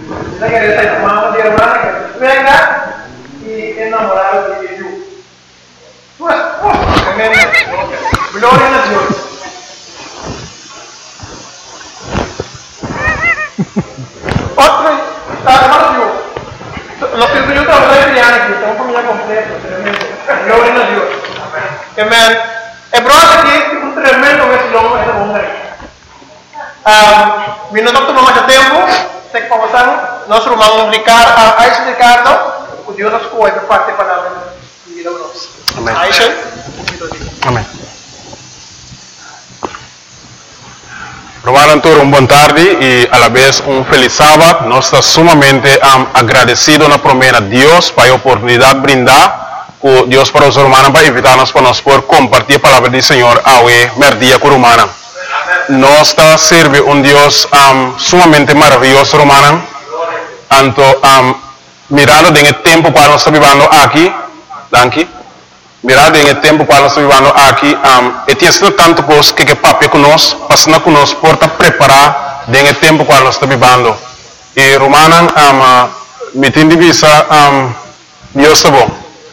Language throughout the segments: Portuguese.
Esa que está tomando de hermana que venga y enamorado de Dios. Tu esposo, tremendo. Gloria a Dios. Otro, hermano Dios. Los que yo trabajo en aquí, estamos familia completa, tremendo. Gloria a Dios. Amén. El problema aquí es un tremendo vecino ese hombre. Mi nome tomou mais tempo, tem que conversar. Nosso irmão Ricardo, Aisha Ricardo, o Deus nos cuida para parte da palavra de vida nossa. Amém. Aisha, Amém. Romano Antônio, boa tarde e a la vez feliz sábado. Nós estamos sumamente agradecidos na promessa de Deus para a oportunidade brindar com Deus para os romanos para invitar-nos para nós poder compartilhar a palavra do Senhor ao merdia com romana. Nós está serve Deus sumamente maravilhoso, romana. Anto mirando em tempo para nós vivendo aqui, danke. Mirando em tempo para nós vivendo aqui, e tem sido tanto coisa que papi conosco, passando conosco por preparar em tempo para nós vivendo. E romana, me tem de vista, Deus está bom.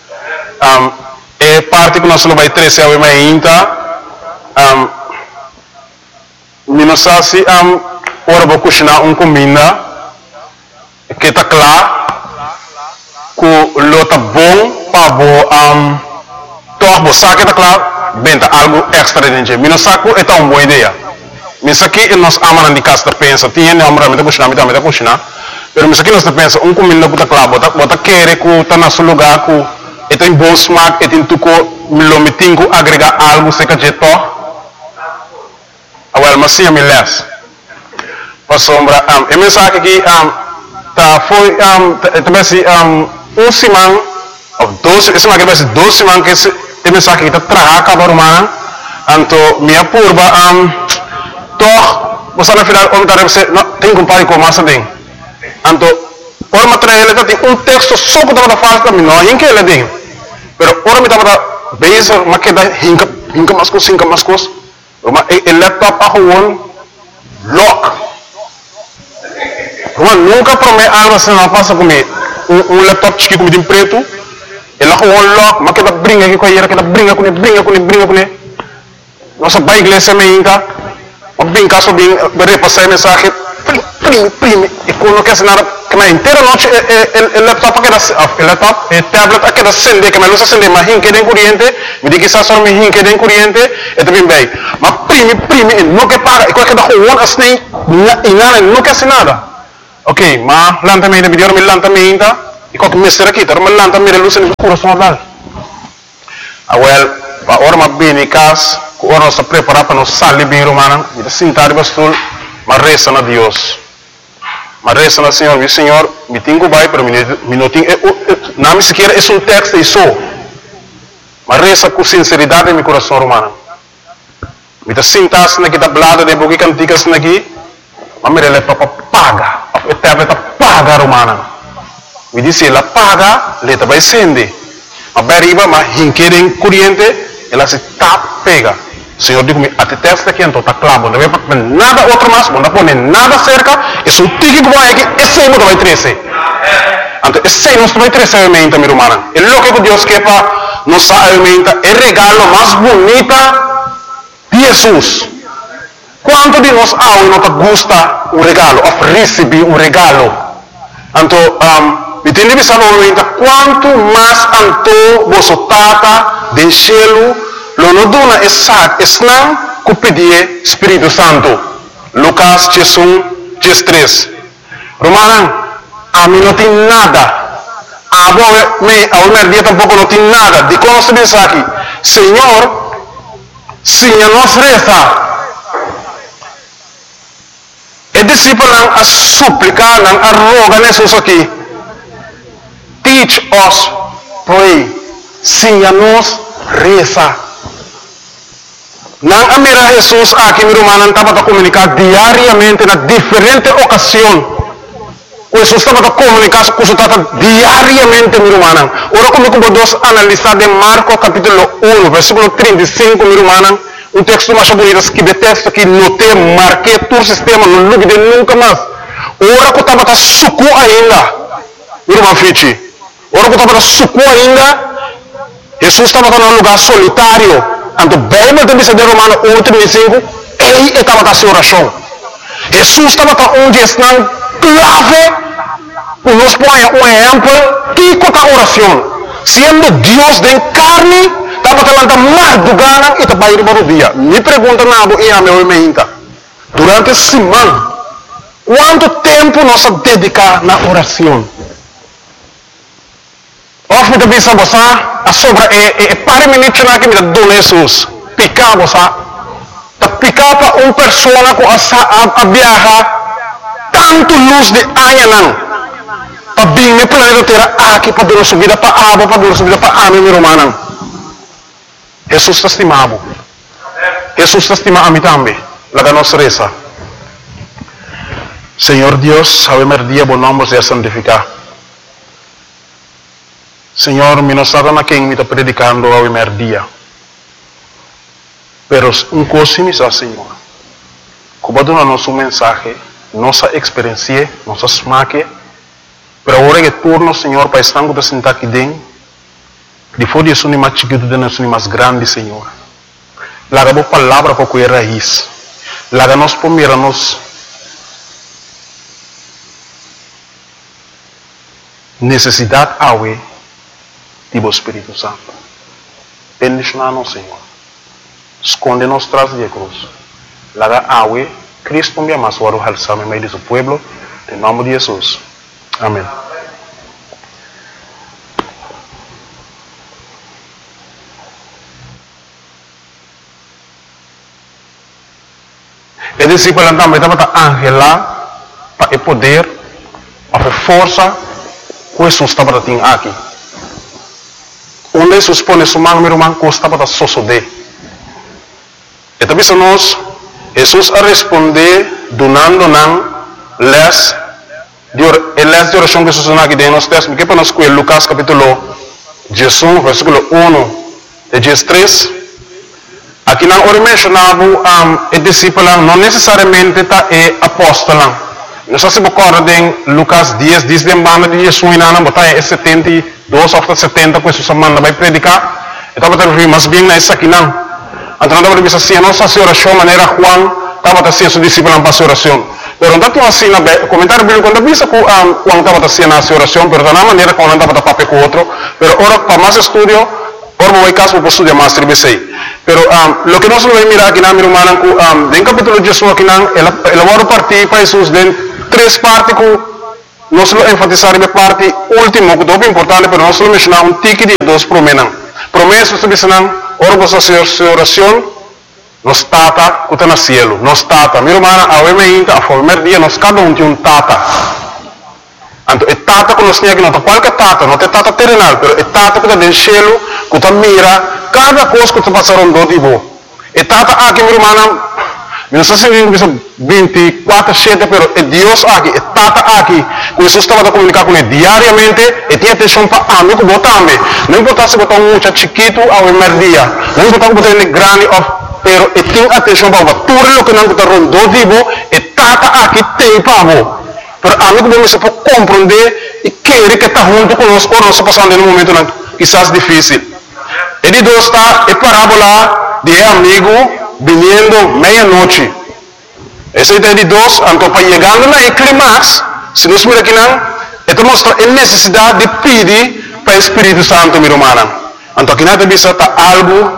É parte que nós vai trazer ao ainda. Não sei se ora vou cozinhar comida que está claro que lo tá bom para toch sabe que está claro benta algo extra dentro. Não sei que é uma boa ideia. Não sei que nós amamos de casa pensa tinha não amamos de cozinhar, mas cozinhar. Mas não sei que nós pensa comida que está claro, bota querer que está no seu lugar que tem bom smaak, tem tudo lo metinho agregar algo se que je toch. Well, mas sim, me les. Para sombra, a mensagem aqui foi também semana ou 12, essa aqui vai ser 12 semanas que a mensagem que está trabalhando com a romana. Então, minha curva, toch, você na final, tem que comparar com a massa tem. Então, o material ele tem texto só que está falando também, não é que ele tem. Mas ora me está base, mas que dá hinca mais coisas. El laptop a gewoon lock. Nunca promete algo assim não passa comigo. Laptop chique como de preto. Ele a gewoon lock, mas que dá brinca aqui com ele, que dá brinca com ele. Nossa pai igreja me ainda. O brinca só bem repassar mensagem. Prime. E quando quer nada, que na inteira noite el laptop que el laptop, el tablet que dá acende, que me luz acende, mas hinque de corriente, me diz que só me hinque de corriente, é também bem. Mas prime, não que paga, e qualquer da gewoon assim, e nada, não quer nada. Ok, mas lantamente, me deu lantamente, e qualquer mestre aqui, tá, mas lantamente luz no coração dela. Well, a hora mas bem em casa, a hora nós preparar para nós sair bem romana, e sentar de bastul, mas resta na Deus. Mas resta na Senhor, meu Senhor, me tenho vai para mim, não me sequer é texto e só. Mas resta com sinceridade em meu coração romano. Me está sentasse na kita blada de boca canticas naqui, mas me rele para paga, a paga romana. Me disse ela paga, leta vai sende. Mas beriba, mas hinquerem corriente, ela se pega. Senhor digo-me, até testa aqui, então está claro, não vai para nada outro mais, não põe nada cerca, é só tique que vai aqui, esse aí não vai trazer. Então, esse aí não vai trazer a alimenta, minha irmã. É o que Deus quer para nos alimenta, é o regalo mais bonito de Jesus. Quanto de nós não gosta o regalo, of receber um regalo. Então, me tem de pensar no momento, quanto mais anto você tata de cielo, lo no dona é sac, esnam, que pedir Espírito Santo. Lucas 3. Romana, a mim não tem nada. A minha dia tampouco não tem nada. De como se diz aqui, Senhor, sim, a nós reza. E discípulo a suplicar, a rogar Jesus aqui. Teach us, pray. Sim, a nós reza. Nang amira Jesus aqui, meu irmão, estava a comunicar diariamente na diferente ocasião. Jesus estava a comunicar com o diariamente, meu irmão. Ora, como vamos analisar de Marcos capítulo 1, versículo 35, meu irmão, um texto mais bonito, que de texto que notei, marquei todo o sistema, não lube de nunca mais. ora que estava suco ainda, irmão Fichi, ora que estava suco ainda, Jesus estava num lugar solitário. Então, bem, mas também se de Romano 1:35, ele estava na sua oração. Jesus estava onde está clave, para nos pôr um exemplo, que é a oração. Sendo Deus de carne, estava falando mais do gana e estava indo para o dia. Me pergunta nada e a meu meinta. Durante a semana, quanto tempo nós dedicamos na oração? Of me também sabe a sobra para minutos na que me dá Jesus. Picar você, tá picar para uma pessoa que a viajar tanto luz de anha não. Para bem me planeta terra aqui para dar subida para água, para dar subida para ame meu romano. Jesus está estimado. Jesus está estimado a mim também. Laga nos reza. Senhor Deus, ave Maria, bom nome seja santificado. Senhor, me nos na quem me está predicando ave Maria. Pero um coisa me diz, Senhor, como dá nosso mensagem, nossa experiência, nossa smaque. Pero agora que turno, Senhor, para estar com sentar aqui dentro, depois de isso, nem mais chiquito, de nós, nem mais grande, Senhor. Laga a palavra para cuidar raiz. Laga nós para mirar-nos necessidade awe do Espírito Santo. Bendicionar-nos, Senhor. Esconde-nos tras de cruz. Laga awe, Cristo me ama, suaro halsame meio de seu pueblo, em nome de Jesus. Amém. E discípulo também estava angela para o poder, para a força que Jesus estava tendo aqui. Onde Jesus põe sua mão, meu irmão, que estava a sosodé. E também nós, Jesus a responder, donando les de oração que Jesus aqui dentro nos textos, que para nós com Lucas capítulo 11, versículo 1 de 13. Aqui não ora mencionava o discípulo, não necessariamente é apóstolo. Nós se recordem Lucas 10, diz de banda de Jesus na batalha 72 ou 70, que Jesus manda vai predicar. Então vai ter mas bem nessa aqui não. Então não vai ver assim a nossa oração maneira Juan estava a ser seu discípulo para a oração. Pero não está assim na comentário bíblico quando visa que Juan estava a ser na oração, pero da maneira como andava a papel com outro. Pero ora para mais estudio, ora vai caso para estudar mais tribesei. Pero lo que nós vamos mirar aqui na minha irmã, em capítulo de Jesus aqui não, ela vai partir para Jesus de três partes que nós vamos enfatizar a parte última, que é muito importante, pero nós vamos mencionar tique de dois promessas. Promessas que dizem, ora você sua oração, nos tata que está no cielo, nos tata. Minha irmã, a a former dia, nós cada tem um tata. Então, é tata que nós temos aqui, não é qualquer tata, não é tata terrenal, mas é tata que está no cielo, que está mira cada coisa que está passando do tipo. É tata aqui, minha irmã, não sei se é 24/7, mas é Deus aqui, é tata aqui. Que Jesus estava a comunicar com ele diariamente, e tinha atenção para amigo que também. Não importa se botar um muito chiquito ao primeiro dia, não importa se botar um grande, pero tem atenção para tudo o que não está rondando vivo, e tata aqui tem para você. Pero amigo bom se pode compreender e querer que está junto conosco, ou nós passando em um momento quizás difícil. Ele dois está a parábola de amigo vindo meia-noite. Esse é de dois, então para chegando na clímax, se nós miramos aqui não, ele mostra a necessidade de pedir para o Espírito Santo, minha irmã. Então aqui não tem visto algo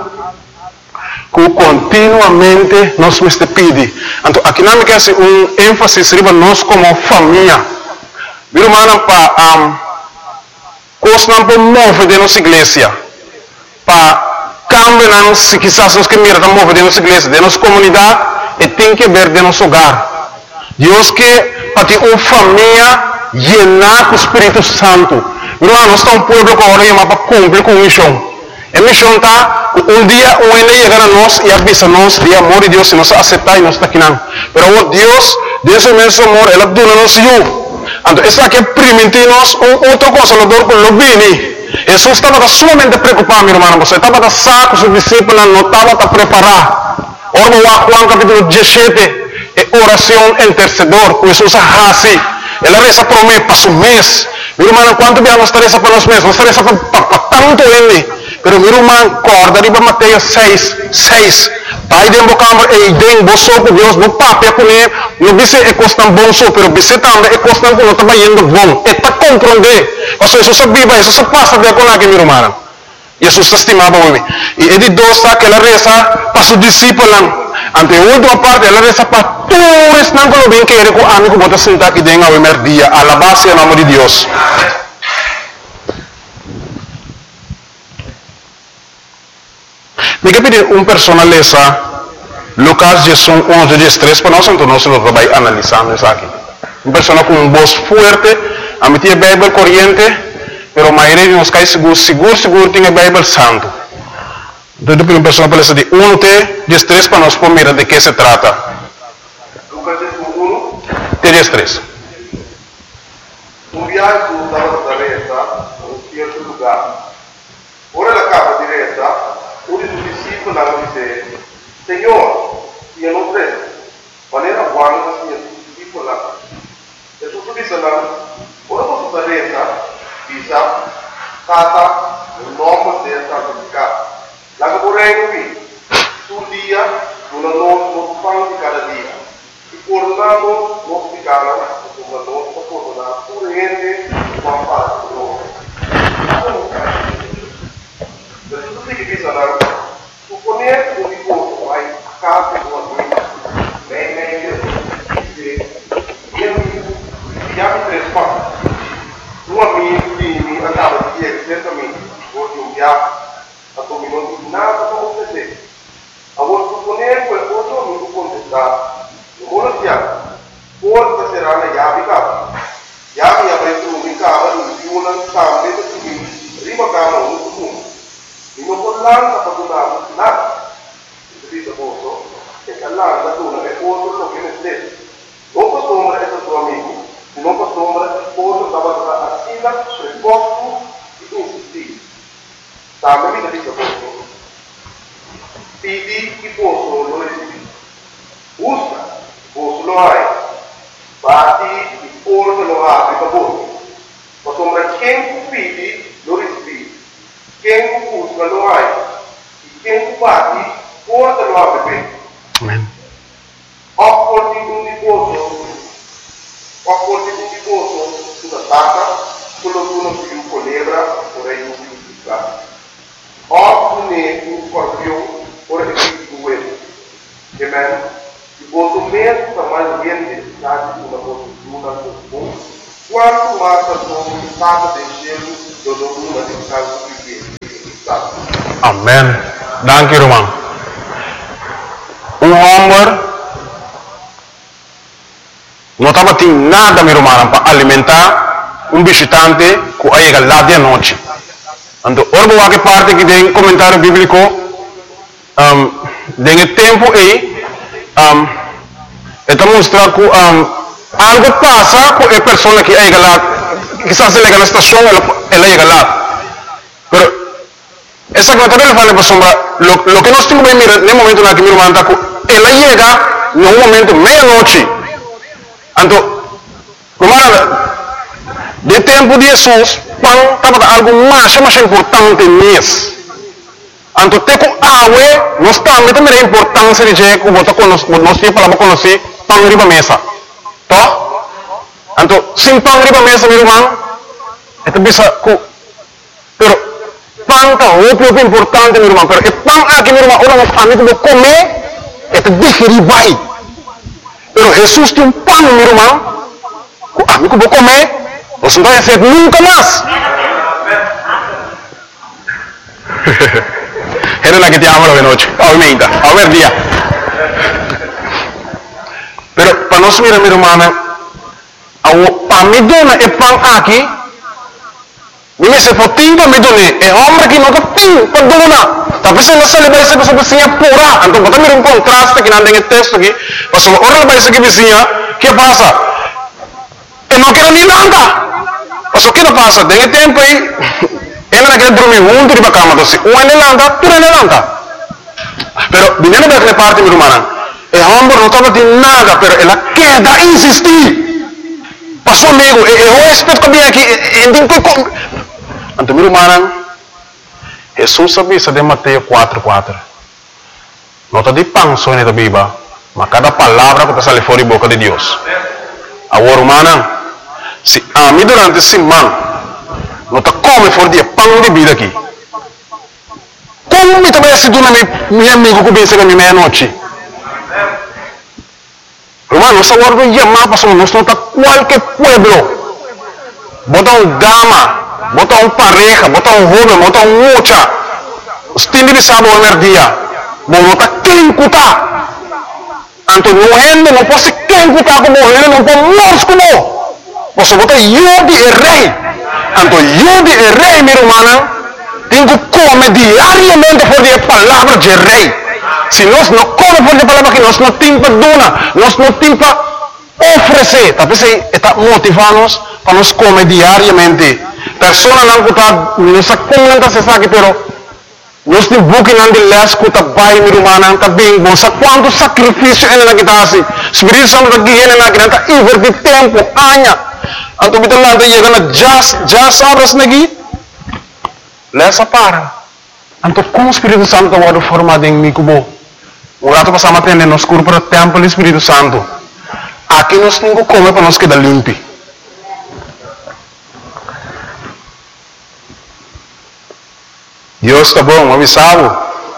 que continuamente nós nos pedimos. Então, aqui não me quer ênfase sobre nós como família. Minha irmã, para coisas não podemos mover de nossa igreja. Para cambiar, se quizás nós queremos mover de nossa igreja, de nossa comunidade, e tem que ver de nosso hogar. Deus quer para ter uma família llena com o Espírito Santo. Minha irmã, nós estamos um povo que agora para cumprir com a missão. A missão está, um dia o ele chegar a nós e avisa-nos de amor de Deus, se nós aceitar e nós está aqui não. Mas Deus, desse imenso amor, Ele dona-nos eu. Então, esse aqui permite-nos outro consolador que não vem. Jesus estava sumamente preocupado, meu irmão. Você estava saco, seus discípulos não estavam preparados. Ora, Juan capítulo 17, oração intercedor, que Jesus hace. ela reza para mim para um mês. Meu irmão, quanto bem nós reza para nós mesmos? Nós reza para tanto ele. Pero meu irmão, corda riba Mateus 6. Pai de embocambre e den boso com Deus, no papo com ele, no bise e costan bom so, pero bise também e costan com tá indo bom. E tá compreender. Ou seja, isso viva, isso passa de com aqui meu irmão. Jesus estimava o homem. E ele dosta que ela reza para seus discípulos. Ante a última parte, ela reza para todos não que bem que ele com amigo bota sentar aqui dentro ao primeiro dia, alabar-se o nome de Deus. Me pedir persona lesa Lucas 11:13 para nós, então nós vamos analisando isso aqui. Persona com voz forte, a meter a Bíblia corriente, pero a maioria de nós cai seguro tem a Bíblia santo. Então, depois persona para lesa de 11:13 para nós mirar de que se trata. Lucas 1, 13. viaje estava da reta a um certo lugar. Ora la capa di reta, uno dei discepoli disse: Senhor, io non credo, maneira buona sia discepoli là. Jesus disse lá, ora posso da reta, bisa, kata, un nome dessa santificado. La vorrei qui, sul dia, una non fan di cada dia. E coronando, non si cala, una non si corona, pure niente, non fa loro. Per tutti che bisogna, supponere un riposo, vai a casa di una vita, meglio, chiami tre spazi. Un amico mi andava di ieri, certamente, oggi un viaggio, a come non dico nada come te. A voi supponere quel cosa mi può contestare. Non vuole piano. Forse sarà la chiave cava. Chiave avrete un cava, in una cambia di qui, prima cava un comune. In un collante ha fatto nada. Si dice posto, che callante tu non è posto lo che ne stesso. Non posso ombra è tuo amico, non posso ombra posto stava a sila, sul posto e insistì. Stava mi dice posto. Fidi che posto lo resiedi. Usa, posto lo hai. Bati il posto lo apri per voi. Ma sembra che fidi lo resiedi. Che usa lo hai. Che bati, posto lo apri per. Amen. Opporti un tifoso sulla stacca, quello che uno più colebra, vorrei un più disgraziato. Oppure un scorpione, ora che più uomo. Amen. Il voto meno per mai niente, stati una voce giuna con voi. Quanto massa sono stata del cielo, dove una di calcio più piedi. Amen. Danke Roman. Honger não estava tendo nada meu irmão para alimentar visitante que chega lá de noite. Então, ora que parte que tem comentário bíblico, tem tempo aí, está mostrando que algo passa com a pessoa que chega lá, quizás chega na estação, ela chega lá. Pero essa comentário ele fala para sombra, lo que nós temos que mirar no momento na que meu irmão está, ela chega no momento meia-noite. Então, de tempo de Jesus, pão estava algo mais importante nisso. Então, tem com água, nós também a importância de que nós temos conhecer pão riba mesa. Tá? Então, sem pão riba mesa, meu irmão, é bisa que, pero pão é muito importante, meu irmão. Pero pão aqui, meu irmão, ora a mim que comer, é digerir vai. Pero Jesus tem pão, meu irmão. A mim que vou comer, você não vai ser nunca mais. Era la que te amo de noche, obviamente, a ver día. Pero para nós mirar, meu irmão, para mim dona é pão aqui. Me se potinho me dona é homem que nunca tem para dona. Talvez não se leva essa pessoa vizinha pura. Então, vamos ver contraste que não tem texto aqui. Mas ora vai ser que vizinha, que passa? Eu não quero nem nada. Mas o que não passa? Tem tempo aí. Ela não quer dormir junto de cama, então, um é levanta, tu não levanta. Pero, viniendo daquela parte, meu irmão, o homem não estava de nada, pero ela quer insistir. nosso amigo, eu respeito que vem aqui, então, meu irmão, Jesus sabia de Mateus 4:4. Nota de pão só na Bíblia, mas cada palavra que sai fora da boca de Deus. Agora, irmão, se a mim durante esse semana, nota come fora de pão de vida aqui. Como me também se duna meu amigo que vem chegar na meia-noite? Irmão, nós agora não chamamos para nós não está qualquer pueblo. Bota dama, bota pareja, bota jovem, bota mocha. Os tinhos de sábado no dia. Bom, está quem cuta. Anto morrendo, não pode quem cuta como morrendo, não pode morrer como. Você bota eu de rei. Anto eu de rei, meu irmão, tenho que comer diariamente por a palavra de rei. Se nós não comemos por a palavra que nós não temos para donar, nós não temos para oferecer. Talvez está motivando-nos para nós comer diariamente. Pessoas não cuta, não sei como não se sabe, pero nós temos bukin de les kuta bai mi rumana ka bing bom sa quanto sacrifício ela na kitasi Espírito Santo da guiana na kita invertir tempo anya anto bitan lang tayo na just horas nagi lesa para anto kung Espírito Santo wado formado em mi kubo um rato pasama tende nos curso para templo do Espírito Santo aqui nós não come para nós queda limpi. Deus está bom, avisado.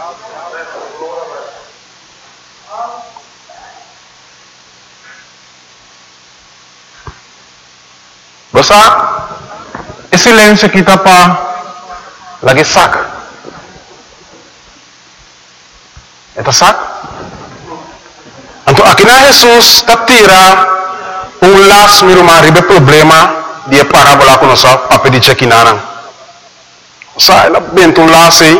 Basta, esse silêncio aqui está para lagi saca. Eta saca? Então, aqui na Jesus está tira laço, meu irmão, ribe problema de parábola com nossa para pedir aqui na Sa ela bento laço aí.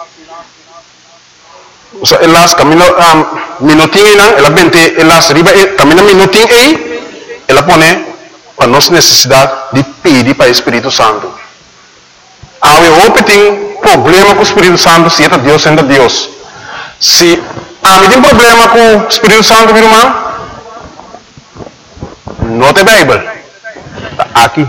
Sa elas camino minutinho não, ela bente elas riba camino minutinho aí, ela põe para nossa necessidade de pedir para o Espírito Santo. Ao eu tem problema com o Espírito Santo, se é Deus sendo Deus. Se a mim tem problema com o Espírito Santo, meu irmão, não tem Bíblia. Aqui.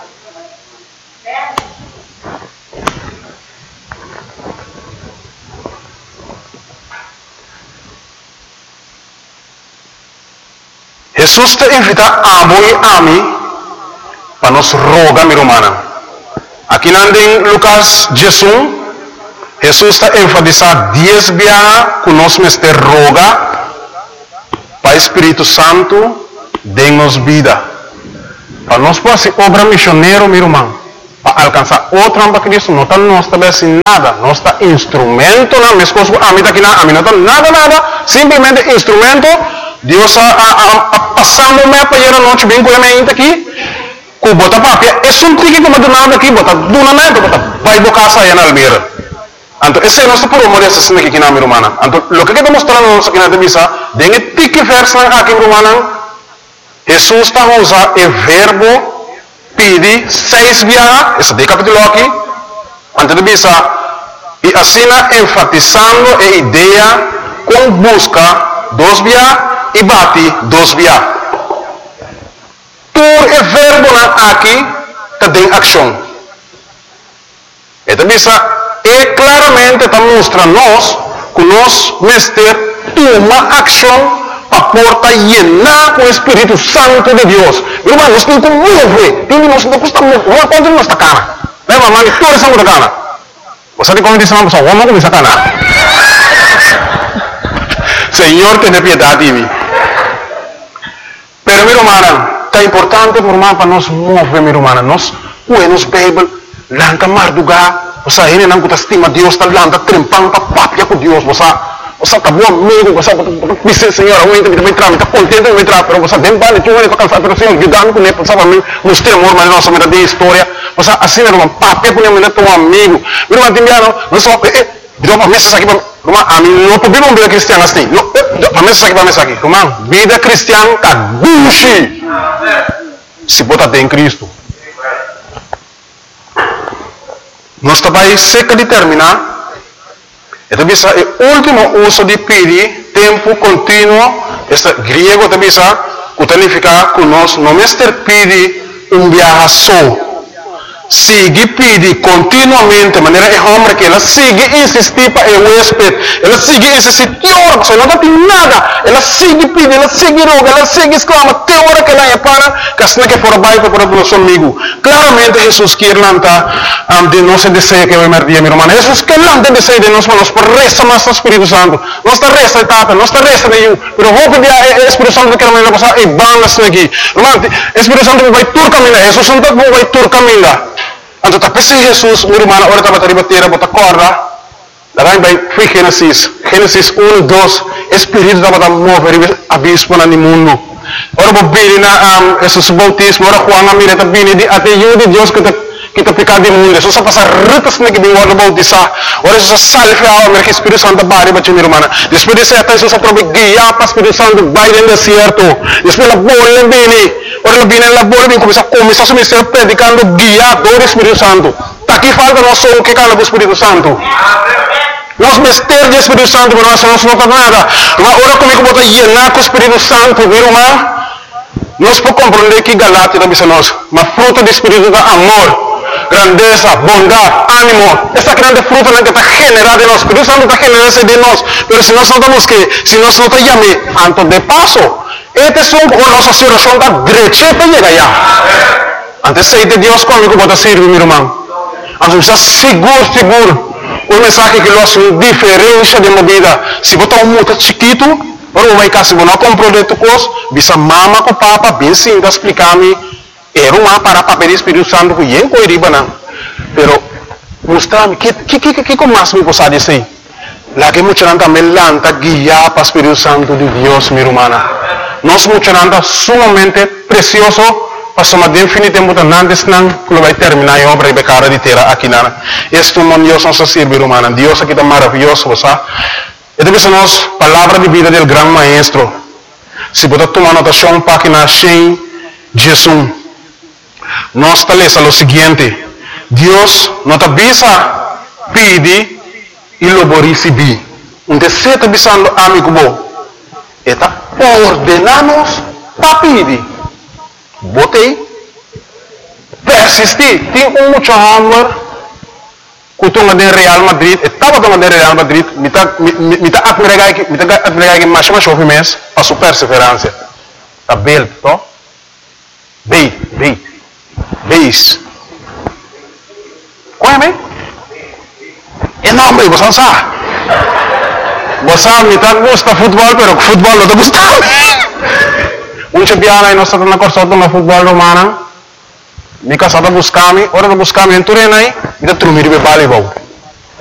Jesus te invita a mim para nos rogar, meu irmão. Aqui em Lucas 16, Jesus está enfatizando 10 vezes que nós me roga para o Espírito Santo dê-nos vida. Para nós poder ser obra missioneiro, meu irmão. Para alcançar outra para Cristo, não está nós também sem nada. Nós está instrumento, não, minhas coisas, a mim não está nada, simplesmente instrumento. Deus passando me para ir a noite bem com a minha aqui, com bota papia, é um trique que me nada aqui, bota dunamento, bota vai bocar saia na almeira. Então esse é nosso promo dessa cena aqui na minha irmã. Então o que está mostrando nossa aqui na divisa, dengue tique verso aqui irmã. Jesus está usando o verbo pedir 6 vezes, esse de capítulo aqui, antes de divisa, e assim enfatizando a ideia com busca 2 vezes e bate 2 vezes. Por o verbo aqui tem ação. Então, é claramente está mostrando nós que nós mestre toma ação para porta llenar com o Espírito Santo de Deus. Irmão, nós temos que mover. Nós não custa mover. Quanto nós está cana? Lembra, mano, toda essa coisa cana. Você tem como dizer uma pessoa, vamos começar a cana. Senhor, tenha piedade de mim. Pero, meu irmão, está importante para nós mover, meu irmão. Nós, nos Bíblia, lanca mardugar. Você ainda não estima Deus, está lanca trempando, está papia com Deus. Você está bom amigo, você está Senhor, eu também trago, está contente de entrar, mas você tem vale, tu vai cansar, mas Senhor, ajudando com ele, para mim, nos temor, mas nossa vida de história. Você assim, meu irmão, papia com ele, teu amigo. Meu irmão, não só, deu para mesa aqui, a mim não podemos vida cristiana assim. Para mesa aqui, irmão, vida cristiana está buchi. Se botar em Cristo. Nós também seca de terminar. Então, o último uso de pedir, tempo contínuo, este grego também significa que nós não pedi viaje só. Sigue pedir continuamente, de maneira é homem que ela sigue insistir para o huésped, ela sigue insistir, que hora que não tem nada, ela sigue pedir, ela sigue roga, ela sigue exclama, que hora que ela é para, que assim que for baixo para o nosso amigo. Claramente Jesus quer lançar de nosso desejo que vai merdir, meu irmão. Jesus quer lançar desejo de nós, mas por resta mais o Espírito Santo, não está resta etapa, não está resta de eu, mas vou pedir ao Espírito Santo que ela vai passar e bandas aqui. Irmão, o Espírito Santo vai tur caminhar, Jesus Santo vai tur caminhar. Então, tapi si Jesus, meu irmão, ora estava a bater, bota corda. Daí vai Gênesis 1, 2, Espírito estava a mover abismo no mundo. Ora vou vir na Jesus bautismo, ora Juan a mira está vindo até eu de Deus que está pecado do mundo. Jesus passa ritas na que vem ora bautizar. Ora Jesus salve a mira que Espírito Santo vai para meu irmão. Depois disso até Jesus prove guiar para Espírito Santo vai no deserto. Depois a bola vem. Ora viene la bola vem começa a subir predicando guiador Espírito Santo. Aqui falta nós somos que cala o Espírito Santo. Nós mistérios do Espírito Santo, mas nós não faz nada. Mas ora comigo bota llenar com o Espírito Santo, viu, irmão? Nós podemos compreender que Galatia está dizendo nós, mas fruto do Espírito é amor, grandeza, bondade, ânimo. Essa grande fruta que está generada em nós. O Espírito Santo está generando de nós. Mas se nós não estamos que, se nós não estamos chamando, antes de passo, este é a nossa oração da direita para chegar lá. Antes de Deus comigo bota servir, meu irmão. Antes está seguro. Um mensagem que nós diferença de vida. Se botar muito chiquito, ora vai cá, se você não comprou de tu coisa, bisa mama com papa, bem sim, explicar-me, era uma para papel do Espírito Santo que eu não iria não. Pero, mostrar-me, que mais me possa dizer? Lá que muita gente também lanta guiar para o Espírito Santo de Deus, minha irmã. Nós muita gente sumamente precioso, passamos definitivamente antes que vai terminar a obra e becara de terra aqui na. Este mundo Deus nos sirve, irmã. Deus aqui está maravilhoso, você. Esta é a nossa palavra de vida do grande maestro. Se você tomar anotação, página 100, Jesus. Nós está o seguinte: Deus nos avisa, pede e lo receber. Então, se está avisando, amigo, está ordenamos para pedir. Botei, persistir. Tem muito amor. Kutunga de Real Madrid, estava tomando de Real Madrid, me tá admirar que mais chove mês, a sua perseverança. Tá bem, to? Beis. Qual é, me? É nome, você não sabe. Você me tá gosta futebol, pero futebol não tá gostando. Piana, nós estamos na corsa do futebol romana. Me casada buscar-me, hora de buscar-me em Turenai, me dá trumir de volleyball.